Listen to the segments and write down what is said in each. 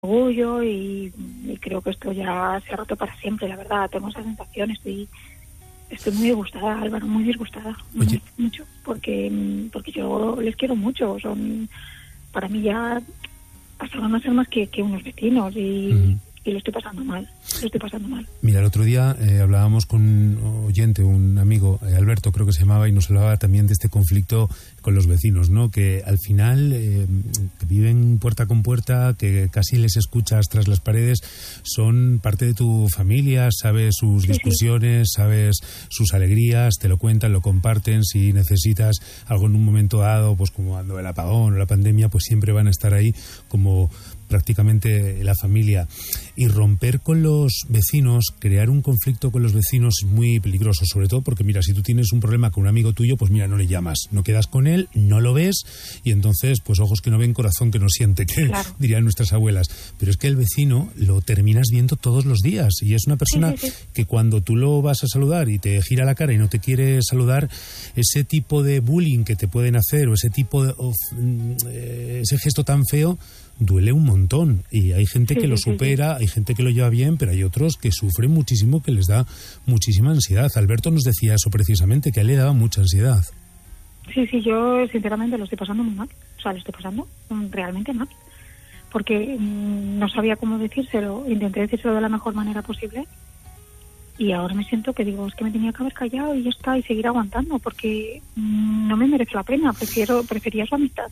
orgullo y creo que esto ya se ha roto para siempre, la verdad. Tengo esa sensación, estoy muy disgustada, Álvaro, muy disgustada. Mucho, porque yo les quiero mucho. Son, para mí ya pasaron a ser más que unos vecinos y lo estoy pasando mal. Mira, el otro día hablábamos con un oyente, un amigo, Alberto creo que se llamaba, y nos hablaba también de este conflicto con los vecinos, ¿no? Que al final que viven puerta con puerta, que casi les escuchas tras las paredes, son parte de tu familia, sabes sus discusiones, sabes sus alegrías, te lo cuentan, lo comparten. Si necesitas algo en un momento dado, pues como cuando el apagón o la pandemia, pues siempre van a estar ahí como prácticamente la familia. Y romper con los vecinos, crear un conflicto con los vecinos es muy peligroso, sobre todo porque, mira, si tú tienes un problema con un amigo tuyo, pues mira, no le llamas, no quedas con él, no lo ves, y entonces, pues ojos que no ven, corazón que no siente, que dirían nuestras abuelas. Pero es que el vecino lo terminas viendo todos los días, y es una persona que cuando tú lo vas a saludar y te gira la cara y no te quiere saludar, ese tipo de bullying que te pueden hacer, o ese tipo de ese gesto tan feo, duele un montón, y hay gente que lo supera, hay gente que lo lleva bien, pero hay otros que sufren muchísimo, que les da muchísima ansiedad. Alberto nos decía eso precisamente, que a él le daba mucha ansiedad. Sí, yo sinceramente lo estoy pasando muy mal, o sea, lo estoy pasando realmente mal, porque no sabía cómo decírselo, intenté decírselo de la mejor manera posible, y ahora me siento que digo, es que me tenía que haber callado y ya está, y seguir aguantando, porque no me merece la pena, prefería su amistad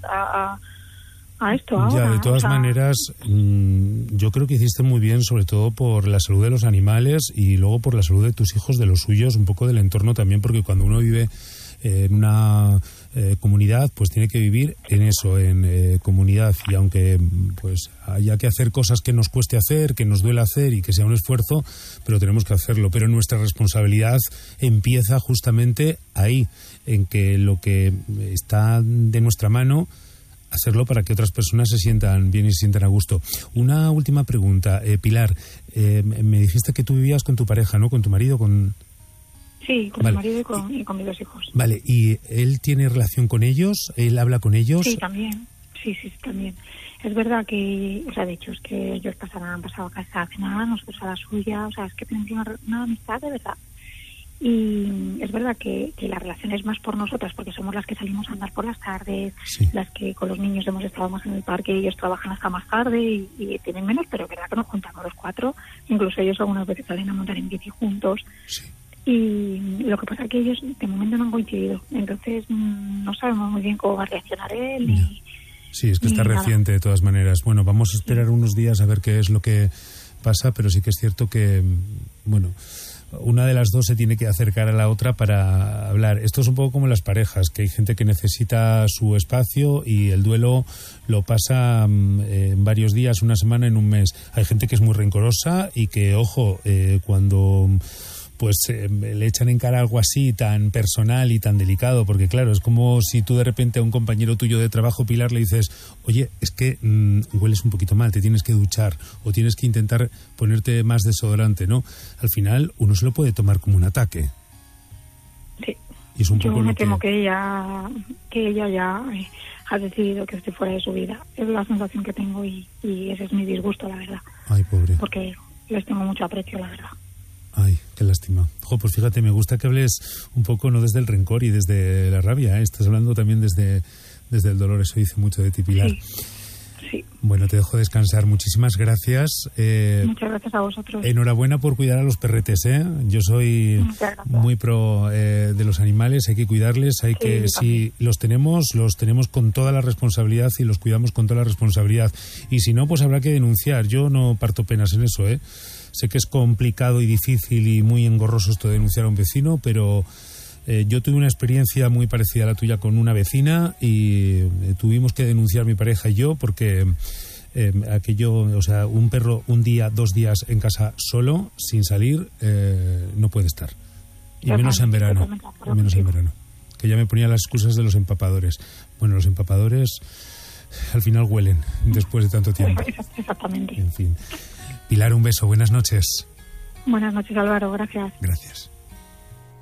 a esto ahora. Ya, de todas maneras, yo creo que hiciste muy bien, sobre todo por la salud de los animales y luego por la salud de tus hijos, de los suyos, un poco del entorno también, porque cuando uno vive en una comunidad, pues tiene que vivir en eso, en comunidad, y aunque pues haya que hacer cosas que nos cueste hacer, que nos duele hacer y que sea un esfuerzo, pero tenemos que hacerlo. Pero nuestra responsabilidad empieza justamente ahí, en que lo que está de nuestra mano, hacerlo para que otras personas se sientan bien y se sientan a gusto. Una última pregunta, Pilar, me dijiste que tú vivías con tu pareja, ¿no? Con tu marido, con... Sí, con mi marido y con mis dos hijos. Vale, ¿y él tiene relación con ellos? ¿Él habla con ellos? Sí, también. Sí, también. Es verdad que, o sea, de hecho, es que ellos han pasado a casa a cenar, nosotros a la suya, o sea, es que tenemos una amistad de verdad. Y es verdad que la relación es más por nosotras, porque somos las que salimos a andar por las tardes, las que con los niños hemos estado más en el parque, ellos trabajan hasta más tarde y tienen menos, pero es verdad que nos juntamos los cuatro, incluso ellos algunas veces salen a montar en bici juntos. Y lo que pasa es que ellos de momento no han coincidido, entonces no sabemos muy bien cómo va a reaccionar él. Sí, es que está reciente de todas maneras. Bueno, vamos a esperar unos días a ver qué es lo que pasa, pero sí que es cierto que, bueno, una de las dos se tiene que acercar a la otra para hablar. Esto es un poco como las parejas, que hay gente que necesita su espacio y el duelo lo pasa en varios días, una semana, en un mes. Hay gente que es muy rencorosa y que, ojo, cuando le echan en cara algo así tan personal y tan delicado, porque claro, es como si tú de repente a un compañero tuyo de trabajo, Pilar, le dices, oye, es que hueles un poquito mal, te tienes que duchar o tienes que intentar ponerte más desodorante, ¿no? Al final uno se lo puede tomar como un ataque. Sí. Y es un Yo poco me temo que ella ya ha decidido que esté fuera de su vida. Es la sensación que tengo y ese es mi disgusto, la verdad. Ay, pobre. Porque les tengo mucho aprecio, la verdad. Ay, qué lástima. Pues fíjate, me gusta que hables un poco no desde el rencor y desde la rabia, ¿eh? Estás hablando también desde el dolor, eso dice mucho de ti, Pilar. Sí. Bueno, te dejo descansar. Muchísimas gracias. Muchas gracias a vosotros. Enhorabuena por cuidar a los perretes, ¿eh? Yo soy muy pro de los animales, hay que cuidarles, si los tenemos con toda la responsabilidad y los cuidamos con toda la responsabilidad. Y si no, pues habrá que denunciar. Yo no parto penas en eso, ¿eh? Sé que es complicado y difícil y muy engorroso esto de denunciar a un vecino, pero yo tuve una experiencia muy parecida a la tuya con una vecina y tuvimos que denunciar mi pareja y yo porque aquello, o sea, un perro un día, 2 días en casa solo, sin salir, no puede estar. Y menos en verano. Que ya me ponía las excusas de los empapadores. Bueno, los empapadores al final huelen después de tanto tiempo. Exactamente. En fin. Pilar, un beso. Buenas noches. Buenas noches, Álvaro. Gracias. Gracias.